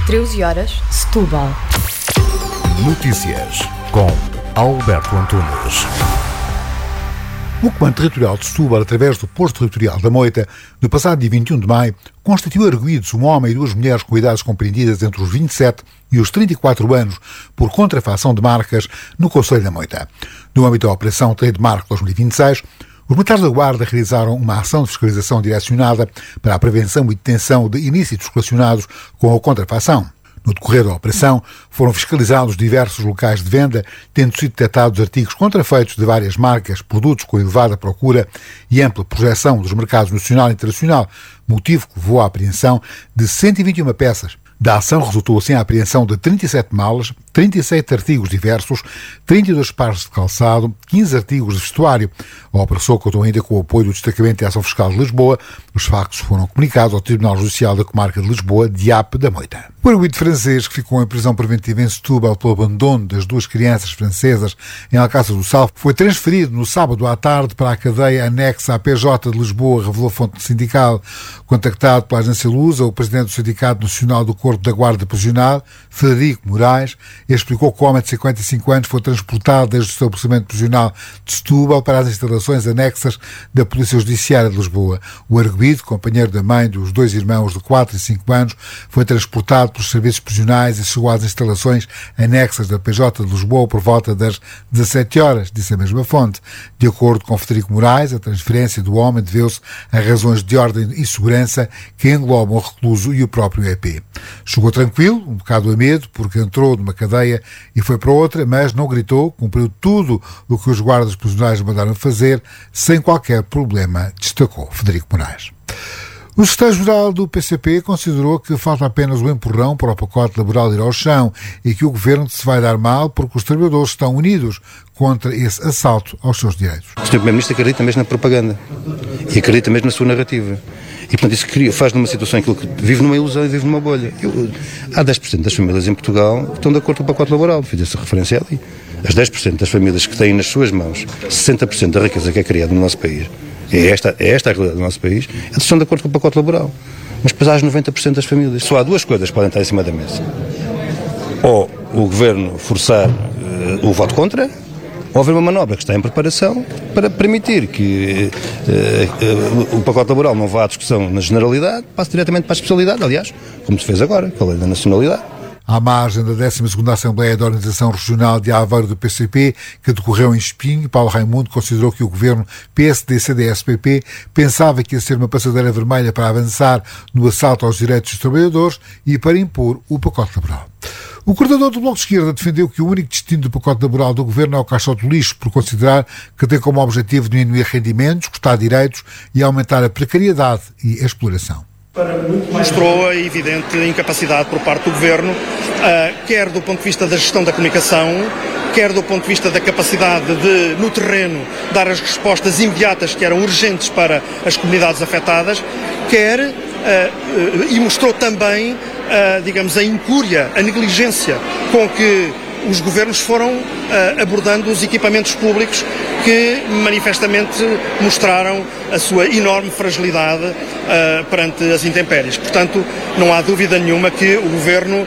13 horas, Setúbal. Notícias com Alberto Antunes. O Comando Territorial de Setúbal, através do Posto Territorial da Moita, no passado dia 21 de maio, constituiu arguidos um homem e duas mulheres com idades compreendidas entre os 27 e os 34 anos por contrafação de marcas no concelho da Moita. No âmbito da Operação Trademark 2026, os militares da Guarda realizaram uma ação de fiscalização direcionada para a prevenção e detenção de ilícitos relacionados com a contrafação. No decorrer da operação, foram fiscalizados diversos locais de venda, tendo sido detectados artigos contrafeitos de várias marcas, produtos com elevada procura e ampla projeção dos mercados nacional e internacional, motivo que levou à apreensão de 121 peças. Da ação resultou assim a apreensão de 37 malas, 37 artigos diversos, 32 pares de calçado, 15 artigos de vestuário. A operação contou ainda com o apoio do Destacamento de Ação Fiscal de Lisboa. Os factos foram comunicados ao Tribunal Judicial da Comarca de Lisboa, DIAP da Moita. O arguido francês, que ficou em prisão preventiva em Setúbal pelo abandono das duas crianças francesas em Alcácer do Sal, foi transferido no sábado à tarde para a cadeia anexa à PJ de Lisboa, revelou fonte sindical. Contactado pela agência Lusa, o presidente do Sindicato Nacional do Corpo da Guarda Prisional, Frederico Moraes, explicou que o homem de 55 anos foi transportado desde o estabelecimento prisional de Setúbal para as instalações anexas da Polícia Judiciária de Lisboa. O arguido, companheiro da mãe dos dois irmãos de 4 e 5 anos, foi transportado pelos serviços prisionais e chegou às instalações anexas da PJ de Lisboa por volta das 17 horas, disse a mesma fonte. De acordo com Frederico Moraes, a transferência do homem deveu-se a razões de ordem e segurança que englobam o recluso e o próprio EP. Chegou tranquilo, um bocado a medo, porque entrou numa cadeia e foi para outra, mas não gritou, cumpriu tudo o que os guardas prisionais mandaram fazer, sem qualquer problema, destacou Frederico Moraes. O secretário-geral do PCP considerou que falta apenas um empurrão para o pacote laboral ir ao chão e que o governo se vai dar mal porque os trabalhadores estão unidos contra esse assalto aos seus direitos. O Sr. Primeiro-Ministro acredita mesmo na propaganda e acredita mesmo na sua narrativa. E, portanto, isso faz numa situação aquilo que vive numa ilusão e vive numa bolha. Há 10% das famílias em Portugal que estão de acordo com o pacote laboral, fiz essa referência ali. As 10% das famílias que têm nas suas mãos 60% da riqueza que é criada no nosso país, é esta a realidade do nosso país, eles estão de acordo com o pacote laboral. Mas depois há as 90% das famílias. Só há duas coisas que podem estar em cima da mesa. Ou o governo forçar o voto contra, ou haver uma manobra que está em preparação para permitir que o pacote laboral não vá à discussão na generalidade, passe diretamente para a especialidade, aliás, como se fez agora, com a lei da nacionalidade. À margem da 12ª Assembleia da Organização Regional de Aveiro do PCP, que decorreu em Espinho, Paulo Raimundo considerou que o governo PSD-CDS-PP pensava que ia ser uma passadeira vermelha para avançar no assalto aos direitos dos trabalhadores e para impor o pacote laboral. O coordenador do Bloco de Esquerda defendeu que o único destino do pacote laboral do governo é o caixote do lixo, por considerar que tem como objetivo diminuir rendimentos, cortar direitos e aumentar a precariedade e a exploração. Mostrou a evidente incapacidade por parte do Governo, quer do ponto de vista da gestão da comunicação, quer do ponto de vista da capacidade de, no terreno, dar as respostas imediatas que eram urgentes para as comunidades afetadas, quer, e mostrou também, digamos, a incúria, a negligência com que os governos foram abordando os equipamentos públicos que manifestamente mostraram a sua enorme fragilidade perante as intempéries. Portanto, não há dúvida nenhuma que o governo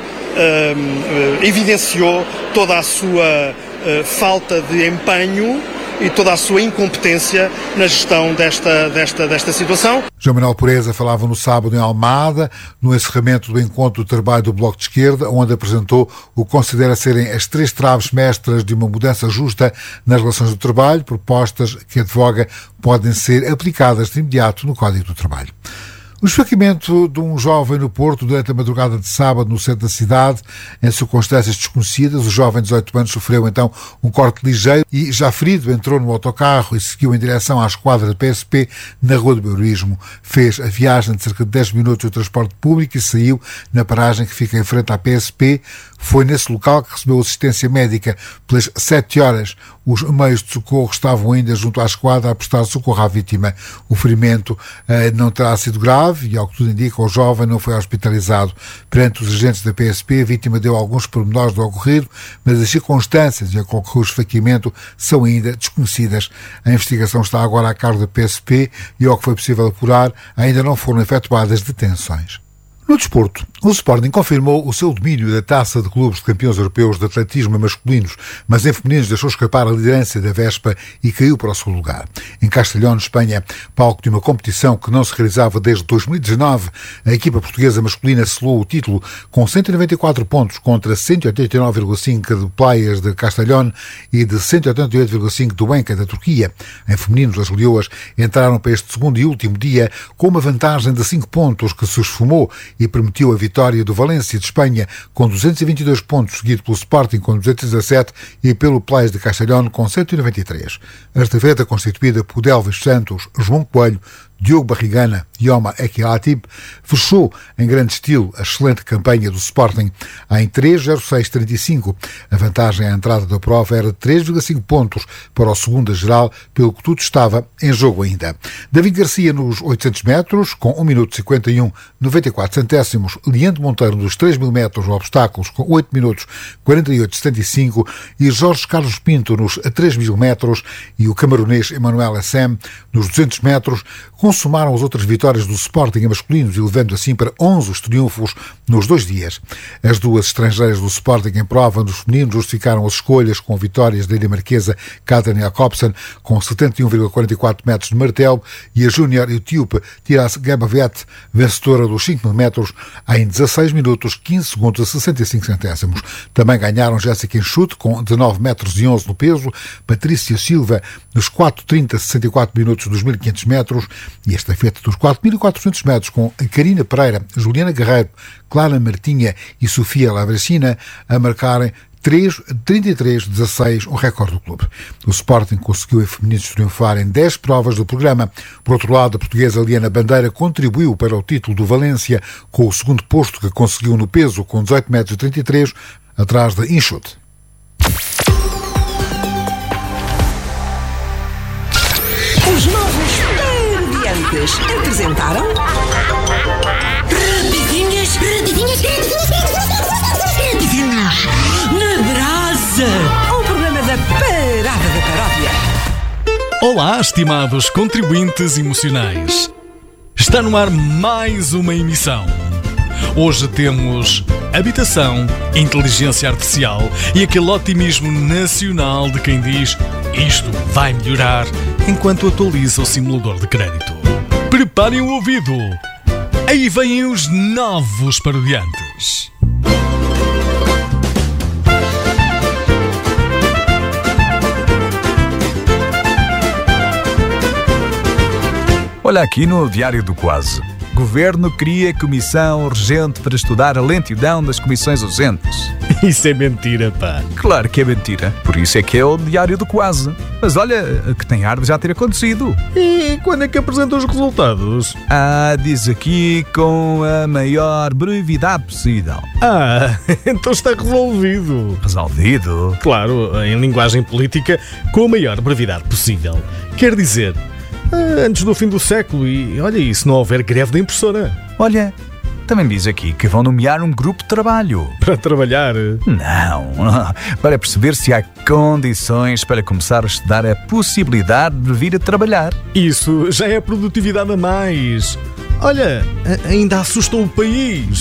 evidenciou toda a sua falta de empenho e toda a sua incompetência na gestão desta situação. João Manuel Pureza falava no sábado em Almada, no encerramento do encontro de trabalho do Bloco de Esquerda, onde apresentou o que considera serem as 3 traves mestras de uma mudança justa nas relações do trabalho, propostas que advoga podem ser aplicadas de imediato no Código do Trabalho. O esfaqueamento de um jovem no Porto durante a madrugada de sábado no centro da cidade, em circunstâncias desconhecidas, o jovem de 18 anos sofreu então um corte ligeiro e, já ferido, entrou no autocarro e seguiu em direção à esquadra da PSP na Rua do Heroísmo. Fez a viagem de cerca de 10 minutos do transporte público e saiu na paragem que fica em frente à PSP. Foi nesse local que recebeu assistência médica. Pelas 7 horas, os meios de socorro estavam ainda junto à esquadra a prestar socorro à vítima. O ferimento não terá sido grave e, ao que tudo indica, o jovem não foi hospitalizado. Perante os agentes da PSP, a vítima deu alguns pormenores do ocorrido, mas as circunstâncias em que ocorreu o esfaqueamento são ainda desconhecidas. A investigação está agora a cargo da PSP e, ao que foi possível apurar, ainda não foram efetuadas detenções. No desporto, O Sporting confirmou o seu domínio da Taça de Clubes de Campeões Europeus de Atletismo masculinos, mas em femininos deixou escapar a liderança da Vespa e caiu para o segundo lugar. Em Castellón, Espanha, palco de uma competição que não se realizava desde 2019, a equipa portuguesa masculina selou o título com 194 pontos contra 189,5 de Playas de Castellón e de 188,5 do Enca da Turquia. Em femininos, as leoas entraram para este segundo e último dia com uma vantagem de 5 pontos que se esfumou e permitiu a vitória do Valência de Espanha com 222 pontos, seguido pelo Sporting com 217 e pelo Playas de Castellón com 193. A estafeta, constituída por Delvis Santos, João Coelho, Diogo Barrigana e Omar Ekiatib, fechou em grande estilo a excelente campanha do Sporting em 3:06:35. A vantagem à entrada da prova era de 3,5 pontos para o segundo a geral, pelo que tudo estava em jogo ainda. David Garcia nos 800 metros, com 1 minuto 51,94 centésimos. Leandro Monteiro nos 3.000 metros obstáculos, com 8 minutos 48,75. E Jorge Carlos Pinto nos 3.000 metros e o camaronês Emmanuel Assem nos 200 metros, consumaram as outras vitórias do Sporting em masculinos, elevando assim para 11 os triunfos nos 2 dias. As duas estrangeiras do Sporting em prova nos femininos justificaram as escolhas com vitórias da dinamarquesa Katrin Jacobsen com 71,44 metros de martelo e a júnior etíope Tiras Gabavet, vencedora dos 5.000 metros, em 16 minutos 15 segundos e 65 centésimos. Também ganharam Jéssica Enxute com 19 metros e 11 no peso, Patrícia Silva nos 4:30:64 minutos dos 1.500 metros e a estafeta dos 4.400 metros com a Karina Pereira, Juliana Guerreiro, Clara Martinha e Sofia Lavracina a marcarem 3:33:16, um recorde do clube. O Sporting conseguiu em femininos triunfar em 10 provas do programa. Por outro lado, a portuguesa Liana Bandeira contribuiu para o título do Valência com o segundo posto que conseguiu no peso com 18,33 metros, atrás de Enxute. Os novos Parodiantes apresentaram Rapidinhas na Brasa, o programa da Parada da Paródia. Olá, estimados contribuintes emocionais. Está no ar mais uma emissão. Hoje temos habitação, inteligência artificial e aquele otimismo nacional de quem diz isto vai melhorar enquanto atualiza o simulador de crédito. Preparem o ouvido. Aí vêm os novos parodiantes. Olha aqui no Diário do Quase. Governo cria comissão urgente para estudar a lentidão das comissões urgentes. Isso é mentira, pá. Claro que é mentira. Por isso é que é o Diário do Quase. Mas olha, que tem ar de já ter acontecido. E quando é que apresenta os resultados? Diz aqui com a maior brevidade possível. Então está resolvido. Resolvido? Claro, em linguagem política, com a maior brevidade possível. Quer dizer, antes do fim do século e, olha, e se não houver greve da impressora? Olha, também diz aqui que vão nomear um grupo de trabalho. Para trabalhar? Não, para perceber se há condições para começar a estudar a possibilidade de vir a trabalhar. Isso já é produtividade a mais. Olha, ainda assustou o país.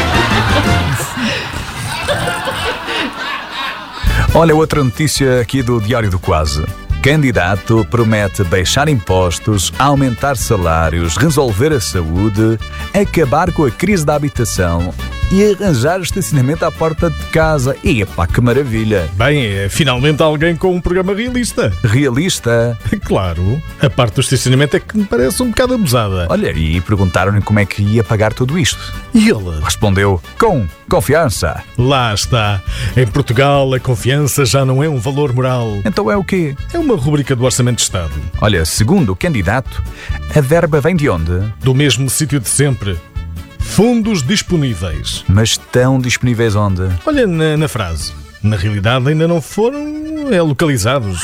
Olha, outra notícia aqui do Diário do Quase. Candidato promete baixar impostos, aumentar salários, resolver a saúde, acabar com a crise da habitação e arranjar estacionamento à porta de casa. E epá, que maravilha! Bem, é finalmente alguém com um programa realista. Realista? Claro. A parte do estacionamento é que me parece um bocado abusada. Olha, e perguntaram-lhe como é que ia pagar tudo isto. E ele? Respondeu, com confiança. Lá está. Em Portugal, a confiança já não é um valor moral. Então é o quê? É uma rubrica do Orçamento de Estado. Olha, segundo o candidato, a verba vem de onde? Do mesmo sítio de sempre. Fundos disponíveis. Mas estão disponíveis onde? Olha na frase. Na realidade ainda não foram localizados.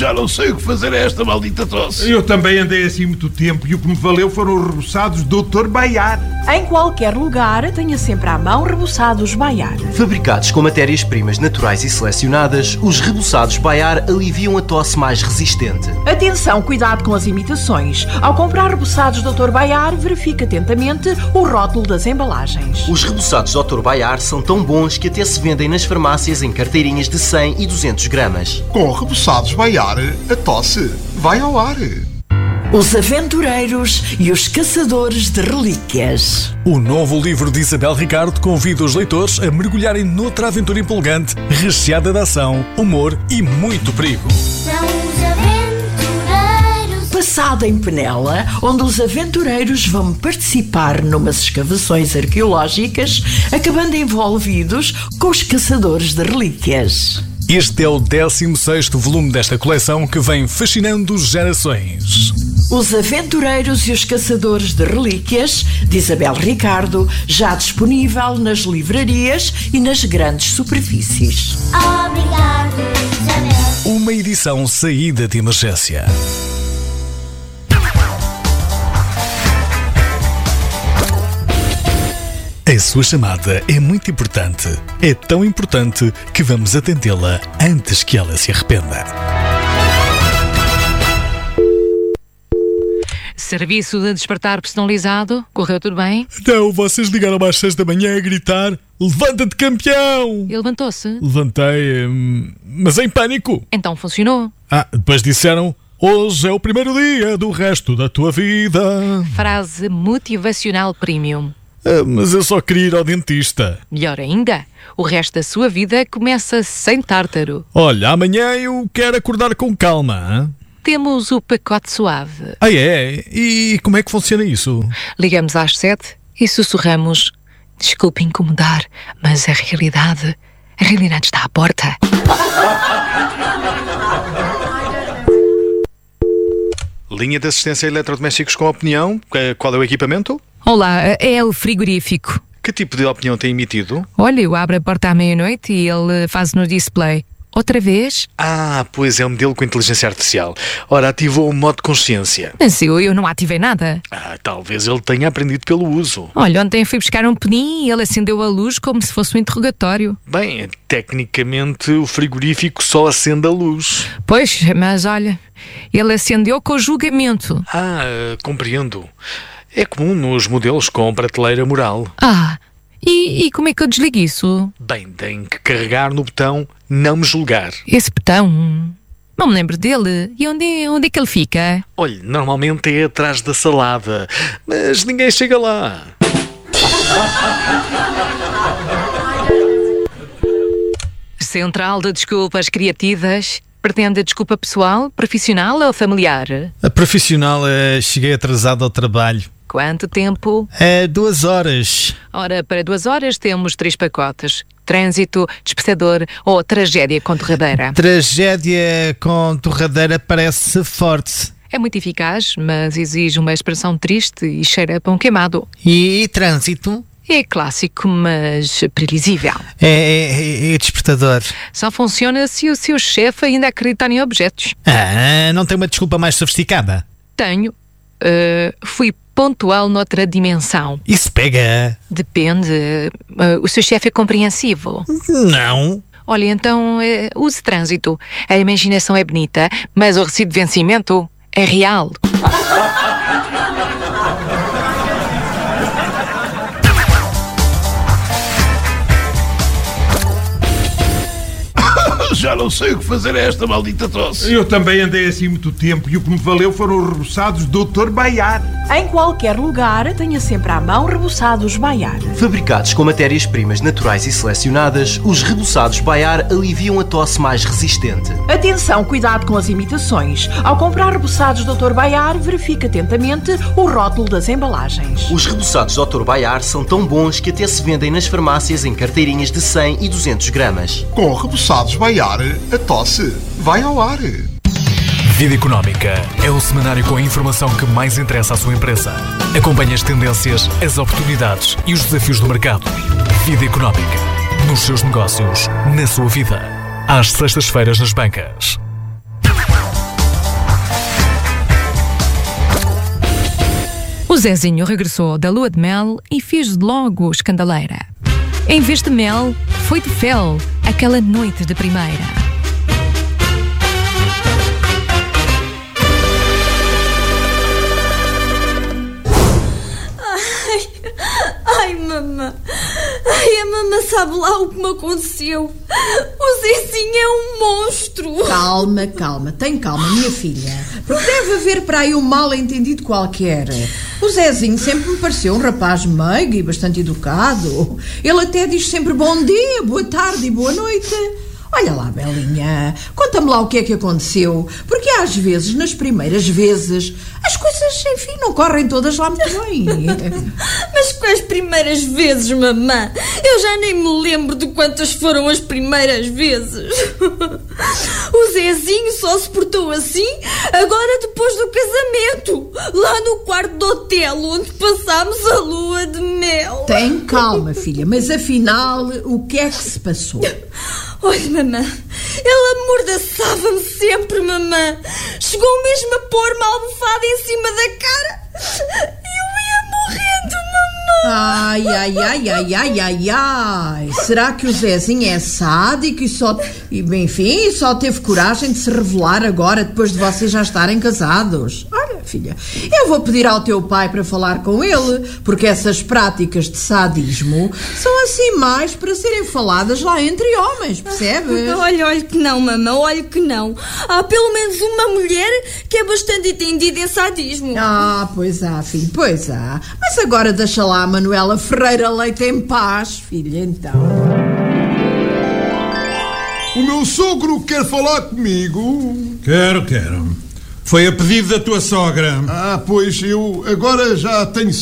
Já não sei o que fazer a esta maldita tosse. Eu também andei assim muito tempo e o que me valeu foram os reboçados Dr. Baiar. Em qualquer lugar, tenha sempre à mão reboçados Baiar. Fabricados com matérias-primas naturais e selecionadas, os reboçados Baiar aliviam a tosse mais resistente. Atenção, cuidado com as imitações. Ao comprar reboçados Dr. Baiar, verifique atentamente o rótulo das embalagens. Os reboçados Dr. Baiar são tão bons que até se vendem nas farmácias em carteirinhas de 100 e 200 gramas. Com reboçados Baiar, a tosse vai ao ar. Os Aventureiros e os Caçadores de Relíquias. O novo livro de Isabel Ricardo convida os leitores a mergulharem noutra aventura empolgante, recheada de ação, humor e muito perigo. São os aventureiros. Passado em Penela, onde os aventureiros vão participar numas escavações arqueológicas, acabando envolvidos com os Caçadores de Relíquias. Este é o 16º volume desta coleção que vem fascinando gerações. Os Aventureiros e os Caçadores de Relíquias, de Isabel Ricardo, já disponível nas livrarias e nas grandes superfícies. Obrigado, Isabel. Uma edição saída de emergência. A sua chamada é muito importante. É tão importante que vamos atendê-la antes que ela se arrependa. Serviço de despertar personalizado. Correu tudo bem? Não, vocês ligaram às 6 da manhã a gritar: levanta-te, campeão! E levantou-se? Levantei, mas em pânico. Então funcionou. Depois disseram: hoje é o primeiro dia do resto da tua vida. Frase motivacional premium. Mas eu só queria ir ao dentista. Melhor ainda, o resto da sua vida começa sem tártaro. Olha, amanhã eu quero acordar com calma. Hein? Temos o pacote suave. É? E como é que funciona isso? Ligamos às 7 e sussurramos: desculpe incomodar, mas a realidade está à porta. Linha de assistência a eletrodomésticos com opinião. Qual é o equipamento? Olá, é o frigorífico. Que tipo de opinião tem emitido? Olha, eu abro a porta à meia-noite e ele faz no display. Outra vez? Pois é um modelo com inteligência artificial. Ora, ativou o modo de consciência. Mas eu não ativei nada. Talvez ele tenha aprendido pelo uso. Olha, ontem fui buscar um pedim e ele acendeu a luz como se fosse um interrogatório. Bem, tecnicamente o frigorífico só acende a luz. Pois, mas olha, ele acendeu com o julgamento. Compreendo. É comum nos modelos com prateleira mural. E como é que eu desligo isso? Bem, tem que carregar no botão não me julgar. Esse botão? Não me lembro dele. E onde é que ele fica? Olha, normalmente é atrás da salada, mas ninguém chega lá. Central de Desculpas Criativas. Pretende a desculpa pessoal, profissional ou familiar? A profissional, cheguei atrasado ao trabalho. Quanto tempo? 2 horas. Ora, para 2 horas temos 3 pacotes. Trânsito, despertador ou tragédia com torradeira. Tragédia com torradeira parece forte. É muito eficaz, mas exige uma expressão triste e cheira a pão queimado. E trânsito? É clássico, mas previsível. É despertador. Só funciona se o seu chefe ainda acreditar em objetos. Não tem uma desculpa mais sofisticada? Tenho. Fui pontual noutra dimensão. Isso pega? Depende. O seu chefe é compreensivo? Não. Olha, então use trânsito. A imaginação é bonita, mas o recibo de vencimento é real. Já não sei o que fazer a esta maldita tosse. Eu também andei assim muito tempo e o que me valeu foram os reboçados Dr. Baiar. Em qualquer lugar, tenha sempre à mão reboçados Baiar. Fabricados com matérias-primas naturais e selecionadas, os reboçados Baiar aliviam a tosse mais resistente. Atenção, cuidado com as imitações. Ao comprar reboçados Dr. Baiar, verifique atentamente o rótulo das embalagens. Os reboçados Dr. Baiar são tão bons que até se vendem nas farmácias em carteirinhas de 100 e 200 gramas. Com reboçados Baiar, a tosse vai ao ar. Vida Económica é o semanário com a informação que mais interessa à sua empresa. Acompanhe as tendências, as oportunidades e os desafios do mercado. Vida Económica. Nos seus negócios, na sua vida. Às sextas-feiras nas bancas. Zezinho regressou da lua de mel e fez logo escandaleira. Em vez de mel, foi de fel aquela noite de primeira. Ai, mamã. Ai, a mamã sabe lá o que me aconteceu. O Zezinho é um monstro. Calma, calma. Tem calma, minha filha. Porque deve haver para aí um mal-entendido qualquer. O Zezinho sempre me pareceu um rapaz meigo e bastante educado. Ele até diz sempre bom dia, boa tarde e boa noite. Olha lá, Belinha, conta-me lá o que é que aconteceu. Porque às vezes, nas primeiras vezes, as coisas, enfim, não correm todas lá muito bem. Mas com as primeiras vezes, mamã, eu já nem me lembro de quantas foram as primeiras vezes. O Zezinho só se portou assim agora depois do casamento, lá no quarto do hotel onde passámos a lua de mel. Tem calma, filha, mas afinal, o que é que se passou? Olha, mamã, ele amordaçava-me sempre, mamã. Chegou mesmo a pôr-me a almofada em cima da cara. Eu ia morrendo, mamã. Ai, ai, ai, ai, ai, ai, ai. Será que o Zezinho é sádico e só teve coragem de se revelar agora, depois de vocês já estarem casados? Olha, filha, eu vou pedir ao teu pai para falar com ele, porque essas práticas de sadismo são assim mais para serem faladas lá entre homens, percebes? Olha que não, mamã, olha que não. Há pelo menos uma mulher que é bastante entendida em sadismo. Ah, pois há, filho, pois há. Mas agora deixa lá a Manuela Ferreira Leite em paz, filha, então. O meu sogro quer falar comigo. Quero. Foi a pedido da tua sogra. Ah, pois eu agora já tenho